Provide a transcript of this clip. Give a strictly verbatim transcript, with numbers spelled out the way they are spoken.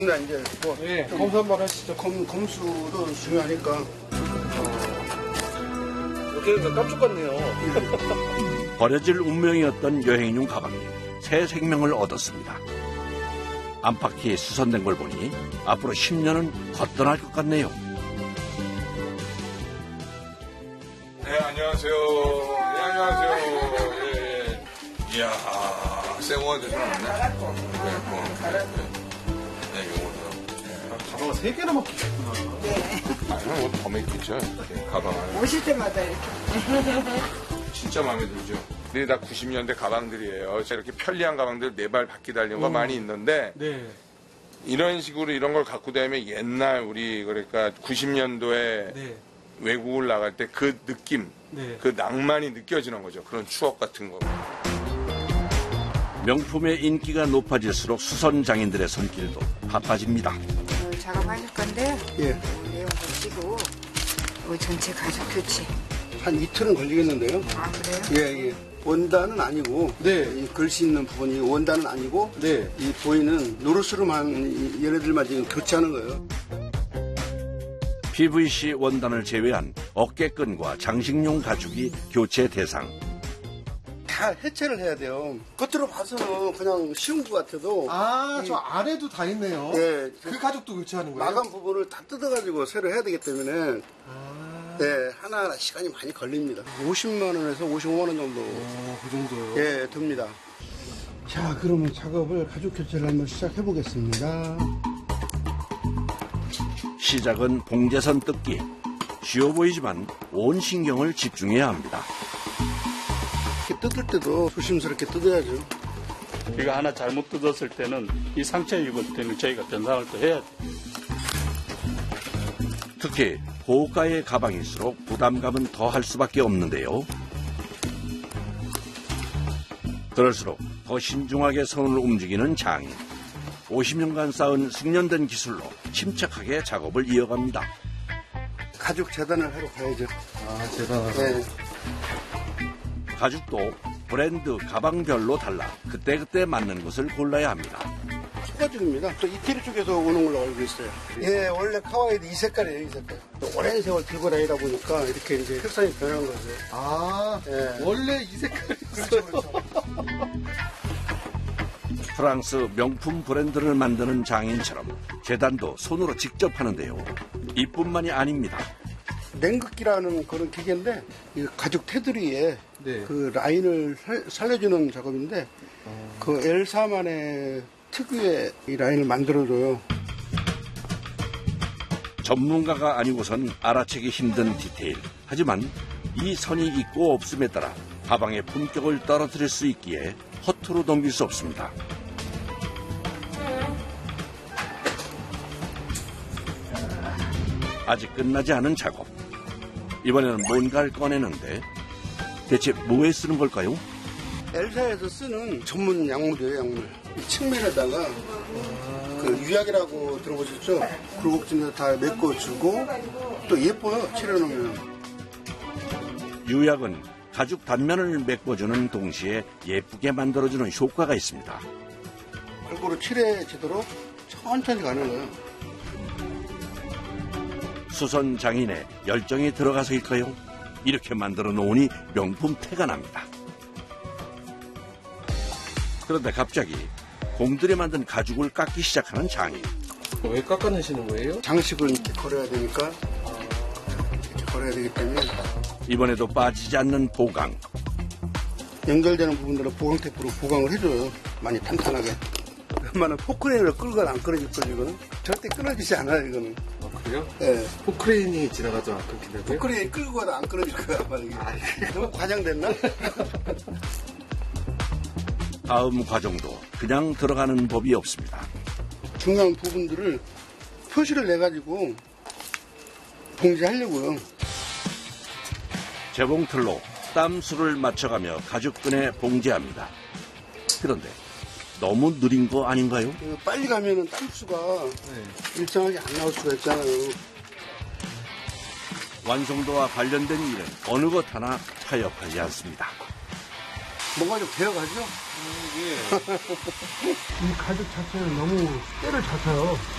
나 이제 뭐 네, 검수 한번 하시죠. 검, 검수도 중요하니까. 이렇게 깜짝 같네요. 버려질 운명이었던 여행용 가방이 새 생명을 얻었습니다. 안팎이 수선된 걸 보니 앞으로 십 년은 거뜬할 것 같네요. 네, 안녕하세요. 네, 안녕하세요. 예, 예. 이야, 쌩얼 되시는 않네. 네, 고맙습니다. 네, 네, 요거도. 네. 가방을 세 개나 맡기셨구나. 아니, 뭐더 맥히죠. 가방 안에. 오실 때마다 이렇게. 진짜 마음에 들죠. 이게 다 구십 년대 가방들이에요. 이렇게 편리한 가방들 네 발 바퀴 달린 거 많이 있는데 네. 이런 식으로 이런 걸 갖고 다니면 옛날 우리 그러니까 구십 년도에 네. 외국을 나갈 때 그 느낌, 네. 그 낭만이 느껴지는 거죠. 그런 추억 같은 거. 명품의 인기가 높아질수록 수선 장인들의 손길도 바빠집니다. 오늘 작업하실 건데 예. 내용 보시고 이거 전체 가죽 교체. 한 이틀은 걸리겠는데요. 아 그래요? 예, 예. 원단은 아니고, 네. 이 글씨 있는 부분이 원단은 아니고, 네. 이 보이는 노르스름한 이- 얘네들만 지금 교체하는 거예요. 피브이씨 원단을 제외한 어깨끈과 장식용 가죽이 교체 대상. 다 해체를 해야 돼요. 겉으로 봐서는 그냥 쉬운 것 같아도, 아, 저 아래도 다 있네요. 예, 그 가죽도 교체하는 거예요? 마감 부분을 다 뜯어가지고 새로 해야 되기 때문에, 아, 네, 하나하나 시간이 많이 걸립니다. 오십만 원에서 오십오만 원 정도, 어, 그 정도요? 예, 듭니다. 자, 그러면 작업을 가죽 교체를 한번 시작해 보겠습니다. 시작은 봉제선 뜯기. 쉬워 보이지만 온 신경을 집중해야 합니다. 이렇게 뜯을 때도 조심스럽게 뜯어야죠. 이거 하나 잘못 뜯었을 때는 이 상처 입을 때는 저희가 변상을 또 해야 돼요. 특히 고가의 가방일수록 부담감은 더할 수밖에 없는데요. 그럴수록 더 신중하게 손을 움직이는 장인. 오십 년간 쌓은 숙련된 기술로 침착하게 작업을 이어갑니다. 가죽 재단을 하러 가야죠. 아, 대단하다. 네. 가죽도 브랜드 가방별로 달라 그때그때 맞는 것을 골라야 합니다. 소가죽입니다. 또 이태리 쪽에서 오는 걸로 알고 있어요. 예, 원래 카와이도 이 색깔이에요, 이 색깔. 또 오랜 세월 들고 다니다 보니까 이렇게 이제 색상이 변한 거죠. 아, 예. 원래 이 색깔이 그렇죠, 그렇죠. 프랑스 명품 브랜드를 만드는 장인처럼 재단도 손으로 직접 하는데요. 이뿐만이 아닙니다. 냉극기라는 그런 기계인데 이 가죽 테두리에 네. 그 라인을 살, 살려주는 작업인데 그 엘사만의 특유의 이 라인을 만들어줘요. 전문가가 아니고선 알아채기 힘든 디테일. 하지만 이 선이 있고 없음에 따라 가방의 품격을 떨어뜨릴 수 있기에 허투루 넘길 수 없습니다. 아직 끝나지 않은 작업. 이번에는 뭔가를 꺼내는데 대체 뭐에 쓰는 걸까요? 엘사에서 쓰는 전문 약물이에요, 약물. 이 측면에다가 그 유약이라고 들어보셨죠? 굴곡진에서 다 메꿔주고 또 예뻐요, 칠해놓으면. 유약은 가죽 단면을 메꿔주는 동시에 예쁘게 만들어주는 효과가 있습니다. 골고루 칠해지도록 천천히 가는 거예요. 수선 장인의 열정이 들어가서일까요? 이렇게 만들어 놓으니 명품 태가 납니다. 그런데 갑자기 공들여 만든 가죽을 깎기 시작하는 장인. 왜 깎아내시는 거예요? 장식을 이렇게 걸어야 되니까 이렇게 걸어야 되기 때문에 이번에도 빠지지 않는 보강. 연결되는 부분들은 보강 테이프로 보강을 해줘요. 많이 탄탄하게. 웬만한 포크레인으로 끌거나 안 끊어질 거죠, 이거는. 절대 끊어지지 않아요, 이거는. 아, 그래요? 예. 포크레인이 지나가도 안 끊기는데요? 포크레인 끌고 가도 안 끊어질 거야, 아마 이게. 너무 과장됐나? 다음 과정도 그냥 들어가는 법이 없습니다. 중요한 부분들을 표시를 내가지고 봉제하려고요. 재봉틀로 땀수를 맞춰가며 가죽끈에 봉제합니다. 그런데 너무 느린 거 아닌가요? 그 빨리 가면은 땀수가 네. 일정하게 안 나올 수가 있잖아요. 완성도와 관련된 일은 어느 것 하나 타협하지 않습니다. 뭔가 좀 배워가죠? 이 가죽 자체는 너무 때를 잘 타요.